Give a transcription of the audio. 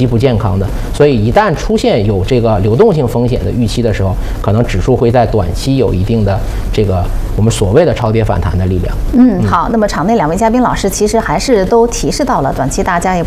极不健康的。所以一旦出现有这个流动性风险的预期的时候，可能指数会在短期有一定的这个我们所谓的超跌反弹的力量。 好，那么场内2位嘉宾老师其实还是都提示到了，短期大家也